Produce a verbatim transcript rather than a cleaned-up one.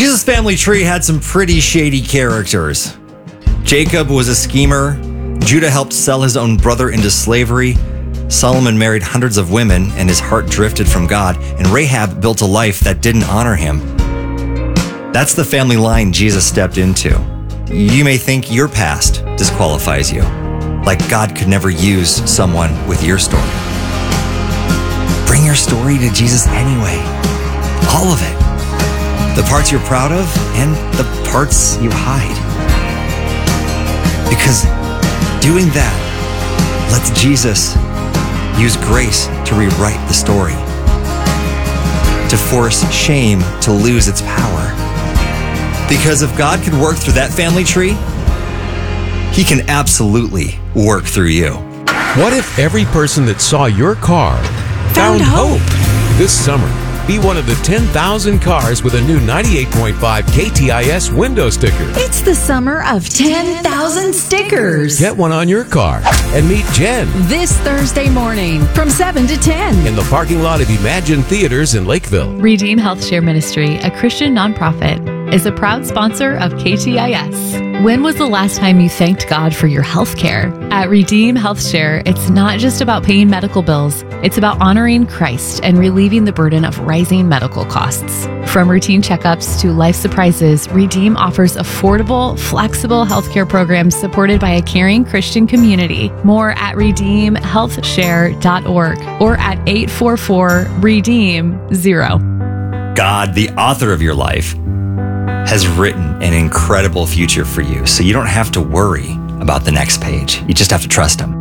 Jesus' family tree had some pretty shady characters. Jacob was a schemer. Judah helped sell his own brother into slavery. Solomon married hundreds of women and his heart drifted from God. And Rahab built a life that didn't honor him. That's the family line Jesus stepped into. You may think your past disqualifies you, like God could never use someone with your story. Bring your story to Jesus anyway. All of it. The parts you're proud of and the parts you hide. Because doing that lets Jesus use grace to rewrite the story, to force shame to lose its power. Because if God could work through that family tree, he can absolutely work through you. What if every person that saw your car found, Found hope? This summer, be one of the ten thousand cars with a new ninety-eight point five K T I S window sticker. It's the summer of ten thousand stickers. Get one on your car and meet Jen This Thursday morning from seven to ten. in the parking lot of Imagine Theaters in Lakeville. Redeem Health Share Ministry, a Christian nonprofit, is a proud sponsor of K T I S. When was the last time you thanked God for your health care? At Redeem Health Share, it's not just about paying medical bills. It's about honoring Christ and relieving the burden of rising medical costs. From routine checkups to life surprises, Redeem offers affordable, flexible healthcare programs supported by a caring Christian community. More at redeem health share dot org or at eight four four redeem zero. God, the author of your life, has written an incredible future for you, so you don't have to worry about the next page. You just have to trust him.